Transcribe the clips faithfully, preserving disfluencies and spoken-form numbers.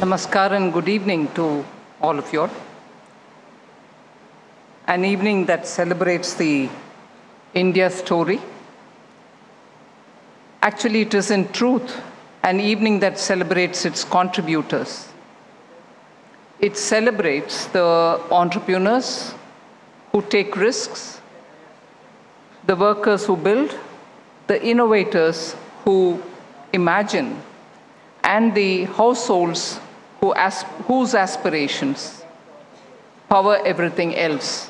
Namaskar and good evening to all of you. An evening that celebrates the India story. Actually, it is in truth an evening that celebrates its contributors. It celebrates the entrepreneurs who take risks, the workers who build, the innovators who imagine, and the households who asp whose aspirations power everything else.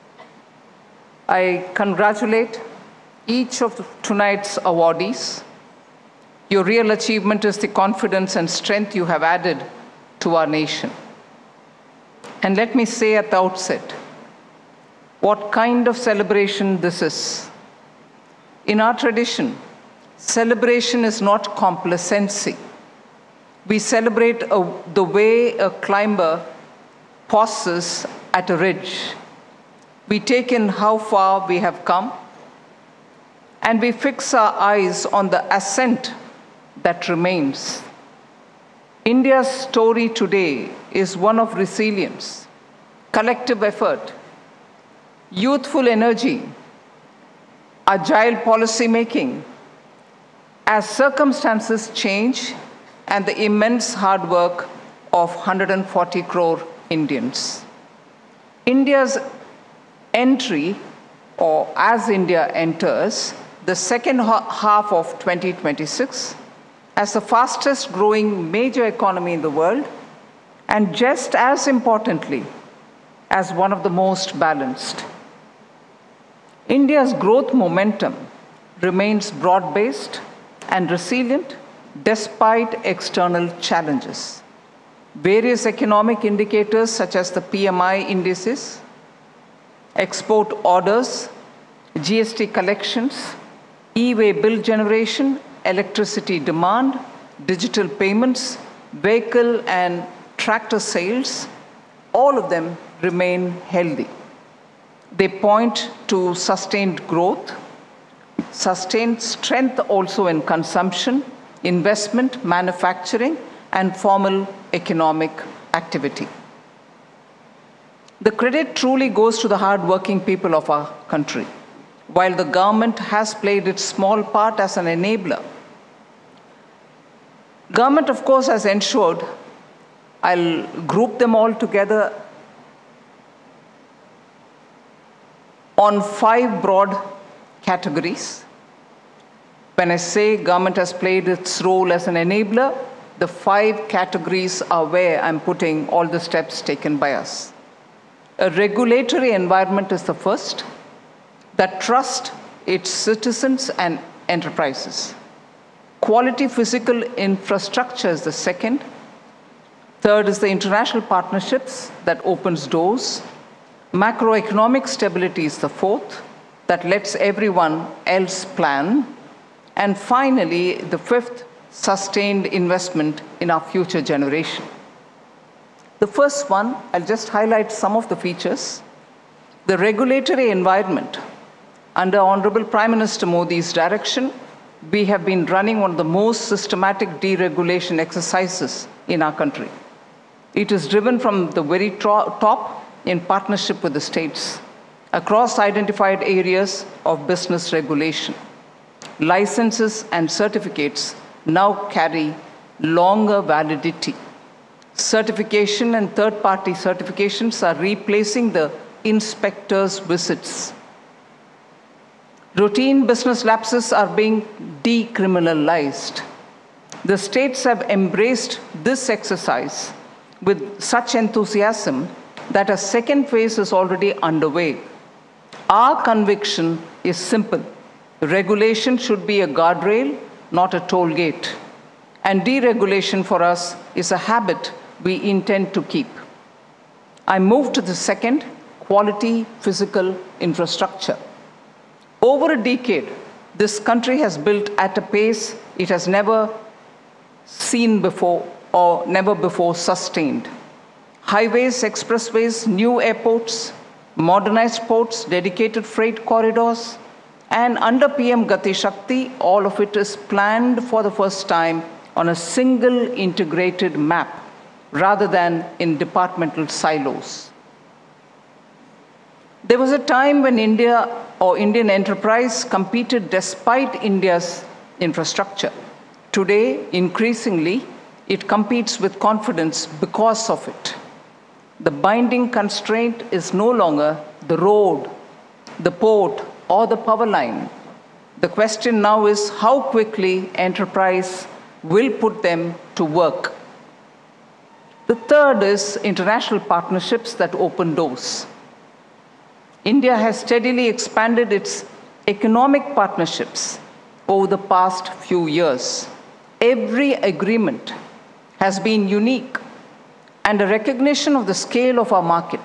I congratulate each of tonight's awardees. Your real achievement is the confidence and strength you have added to our nation. And let me say at the outset, what kind of celebration this is. In our tradition, celebration is not complacency. We celebrate a, the way a climber pauses at a ridge. We take in how far we have come, and we fix our eyes on the ascent that remains. India's story today is one of resilience, collective effort, youthful energy, agile policy making, as circumstances change, and the immense hard work of one hundred forty crore Indians. India's entry, or as India enters, the second half of twenty twenty-six, as the fastest growing major economy in the world, and just as importantly, as one of the most balanced. India's growth momentum remains broad-based and resilient despite external challenges. Various economic indicators such as the P M I indices, export orders, G S T collections, e-way bill generation, electricity demand, digital payments, vehicle and tractor sales, all of them remain healthy. They point to sustained growth, sustained strength also in consumption, investment, manufacturing, and formal economic activity. The credit truly goes to the hard-working people of our country, while the government has played its small part as an enabler. Government, of course, has ensured, I'll group them all together on five broad categories. When I say government has played its role as an enabler, the five categories are where I'm putting all the steps taken by us. A regulatory environment is the first that trusts its citizens and enterprises. Quality physical infrastructure is the second. Third is the international partnerships that opens doors. Macroeconomic stability is the fourth that lets everyone else plan. And finally, the fifth, sustained investment in our future generation. The first one, I'll just highlight some of the features. The regulatory environment. Under Honorable Prime Minister Modi's direction, we have been running one of the most systematic deregulation exercises in our country. It is driven from the very top in partnership with the states across identified areas of business regulation. Licenses and certificates now carry longer validity. Certification and third-party certifications are replacing the inspector's visits. Routine business lapses are being decriminalized. The states have embraced this exercise with such enthusiasm that a second phase is already underway. Our conviction is simple. Regulation should be a guardrail, not a toll gate. And deregulation for us is a habit we intend to keep. I move to the second, quality physical infrastructure. Over a decade, this country has built at a pace it has never seen before or never before sustained. Highways, expressways, new airports, modernized ports, dedicated freight corridors, and under P M Gati Shakti, all of it is planned for the first time on a single integrated map rather than in departmental silos. There was a time when India or Indian enterprise competed despite India's infrastructure. Today, increasingly, it competes with confidence because of it. The binding constraint is no longer the road, the port, or the power line. The question now is how quickly enterprise will put them to work. The third is international partnerships that open doors. India has steadily expanded its economic partnerships over the past few years. Every agreement has been unique and a recognition of the scale of our market,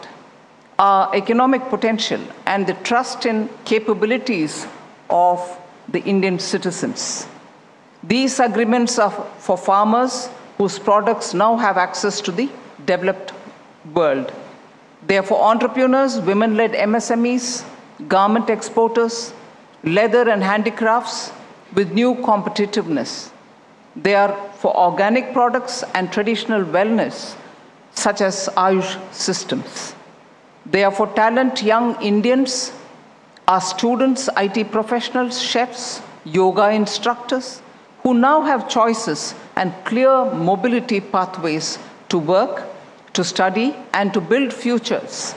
our economic potential, and the trust in capabilities of the Indian citizens. These agreements are for farmers whose products now have access to the developed world. They are for entrepreneurs, women-led M S M Es, garment exporters, leather and handicrafts with new competitiveness. They are for organic products and traditional wellness, such as Ayush systems. They are for talent young Indians, our students, I T professionals, chefs, yoga instructors, who now have choices and clear mobility pathways to work, to study, and to build futures,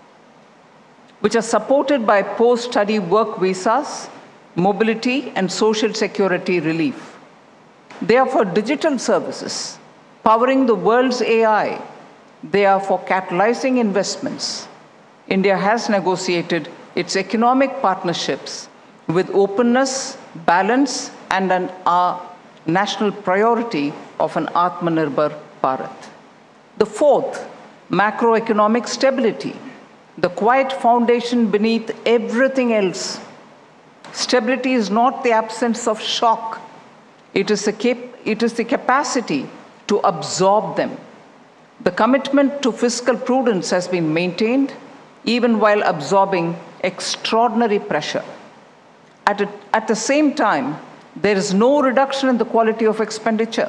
which are supported by post-study work visas, mobility, and social security relief. They are for digital services, powering the world's A I. They are for catalyzing investments. India has negotiated its economic partnerships with openness, balance, and an uh, national priority of an Atmanirbhar Bharat. The fourth, macroeconomic stability, the quiet foundation beneath everything else. Stability is not the absence of shock. It is the, cap it is the capacity to absorb them. The commitment to fiscal prudence has been maintained even while absorbing extraordinary pressure. At, a, at the same time, there is no reduction in the quality of expenditure,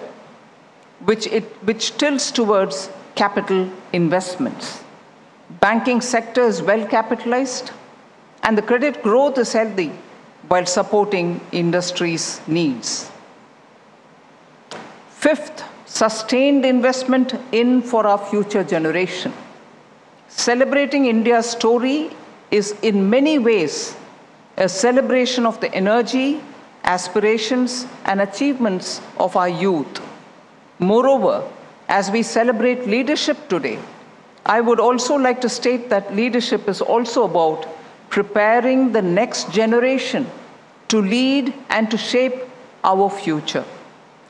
which, it, which tilts towards capital investments. Banking sector is well capitalized, and the credit growth is healthy while supporting industry's needs. Fifth, sustained investment in for our future generation. Celebrating India's story is in many ways a celebration of the energy, aspirations, and achievements of our youth. Moreover, as we celebrate leadership today, I would also like to state that leadership is also about preparing the next generation to lead and to shape our future.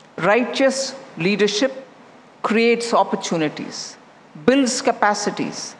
Righteous leadership creates opportunities, builds capacities,